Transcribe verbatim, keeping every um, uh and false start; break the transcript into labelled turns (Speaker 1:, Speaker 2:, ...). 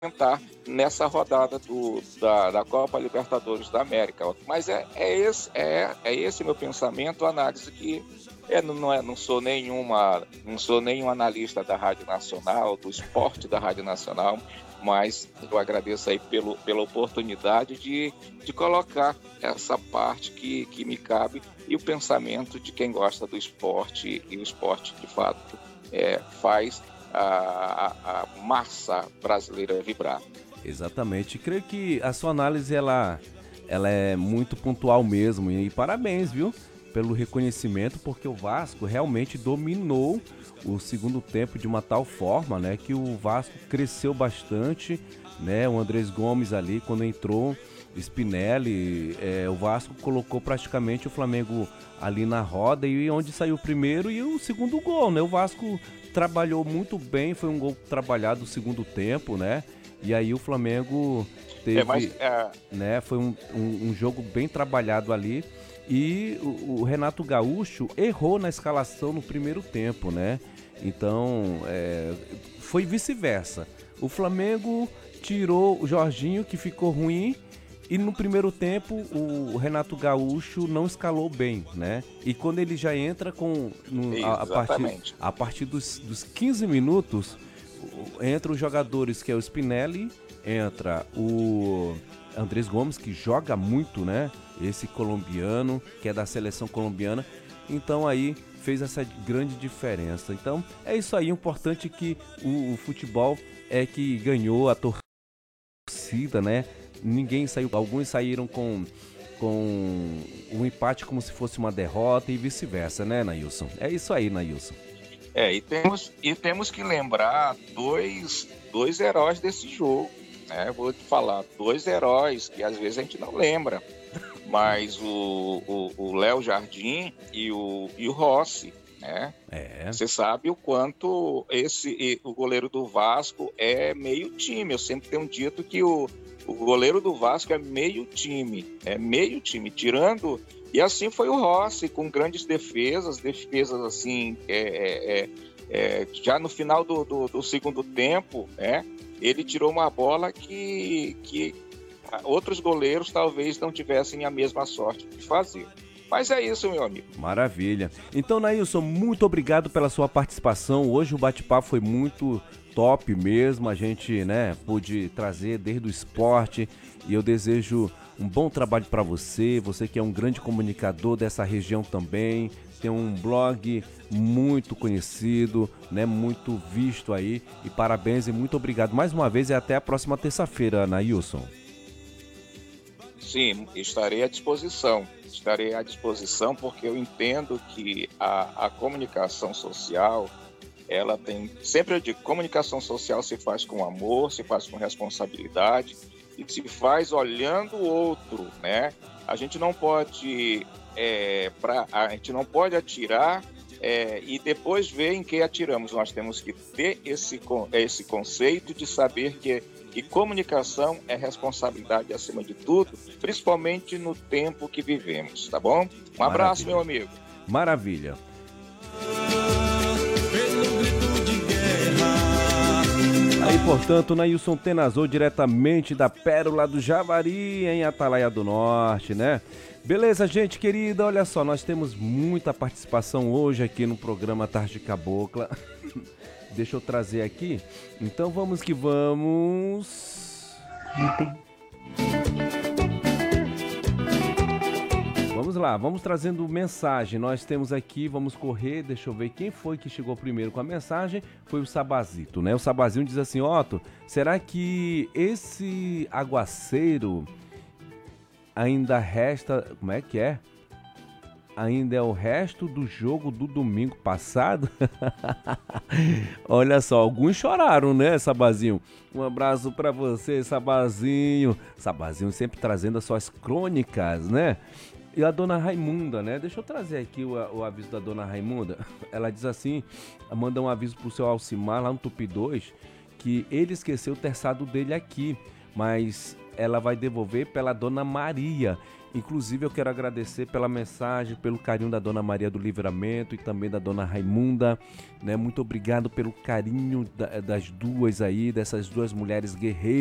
Speaker 1: enfrentar nessa rodada do, da, da Copa Libertadores da América. Mas é, é, esse, é, é esse meu pensamento, análise que é, não, é, não, sou nenhuma, não sou nenhum analista da Rádio Nacional, do esporte da Rádio Nacional, mas eu agradeço aí pelo, pela oportunidade de, de colocar essa parte que, que me cabe e o pensamento de quem gosta do esporte, e o esporte, de fato, é, faz a, a, a massa brasileira vibrar.
Speaker 2: Exatamente. Creio que a sua análise ela, ela é muito pontual mesmo, e parabéns, viu, pelo reconhecimento, porque o Vasco realmente dominou o segundo tempo de uma tal forma, né, que o Vasco cresceu bastante, né, o Andrés Gomes ali, quando entrou, Spinelli, é, o Vasco colocou praticamente o Flamengo ali na roda, e onde saiu o primeiro e o segundo gol, né, o Vasco trabalhou muito bem, foi um gol trabalhado no segundo tempo, né, e aí o Flamengo teve, é, mas, é... né, foi um, um, um jogo bem trabalhado ali. E o, o Renato Gaúcho errou na escalação no primeiro tempo, né? Então, é, foi vice-versa. O Flamengo tirou o Jorginho, que ficou ruim, e no primeiro tempo o Renato Gaúcho não escalou bem, né? E quando ele já entra com... No, a, a partir, a partir dos, dos quinze minutos, entra os jogadores, que é o Spinelli, entra o Andrés Gomes, que joga muito, né? Esse colombiano, que é da seleção colombiana. Então aí fez essa grande diferença. Então é isso aí, o importante que o, o futebol é que ganhou a torcida, né? Ninguém saiu, alguns saíram com, com um empate como se fosse uma derrota e vice-versa, né, Nailson? É isso aí, Nailson.
Speaker 1: É, e temos, e temos que lembrar dois, dois heróis desse jogo, né? Vou te falar, dois heróis que às vezes a gente não lembra, mas o Léo Jardim e o, e o Rossi, né? É. Você sabe o quanto esse, o goleiro do Vasco é meio time. Eu sempre tenho dito que o, o goleiro do Vasco é meio time, é meio time, tirando... E assim foi o Rossi, com grandes defesas, defesas assim, é, é, é, já no final do, do, do segundo tempo, né, ele tirou uma bola que, que outros goleiros talvez não tivessem a mesma sorte de fazer. Mas é isso, meu amigo.
Speaker 2: Maravilha. Então, Nailson, muito obrigado pela sua participação. Hoje o bate-papo foi muito top mesmo. A gente, né, pôde trazer desde o esporte, e eu desejo um bom trabalho para você, você que é um grande comunicador dessa região também, tem um blog muito conhecido, né, muito visto aí, e parabéns e muito obrigado mais uma vez, e até a próxima terça-feira, Nailson.
Speaker 1: Sim, estarei à disposição, estarei à disposição porque eu entendo que a, a comunicação social, ela tem, sempre eu digo, comunicação social se faz com amor, se faz com responsabilidade, e se faz olhando o outro, né? A gente não pode, é, pra, a gente não pode atirar é, e depois ver em que atiramos. Nós temos que ter esse, esse conceito de saber que, que comunicação é responsabilidade acima de tudo, principalmente no tempo que vivemos, tá bom? Um Maravilha. Abraço, meu amigo.
Speaker 2: Maravilha. Aí, portanto, Nailson Tenazou, diretamente da Pérola do Javari, em Atalaia do Norte, né? Beleza, gente querida, olha só, nós temos muita participação hoje aqui no programa Tarde Cabocla. Deixa eu trazer aqui. Então vamos que vamos. Vamos lá, vamos trazendo mensagem. Nós temos aqui, vamos correr, deixa eu ver quem foi que chegou primeiro com a mensagem. Foi o Sabazito, né? O Sabazinho diz assim: Otto, será que esse aguaceiro ainda resta... Como é que é? Ainda é o resto do jogo do domingo passado? Olha só, alguns choraram, né, Sabazinho? Um abraço pra você, Sabazinho. Sabazinho sempre trazendo as suas crônicas, né? E a dona Raimunda, né? Deixa eu trazer aqui o, o aviso da dona Raimunda. Ela diz assim, manda um aviso pro seu Alcimar lá no Tupi dois, que ele esqueceu o terçado dele aqui. mas ela vai devolver pela Dona Maria. Inclusive eu quero agradecer pela mensagem, pelo carinho da Dona Maria do Livramento e também da Dona Raimunda, né? Muito obrigado pelo carinho da, das duas aí, dessas duas mulheres guerreiras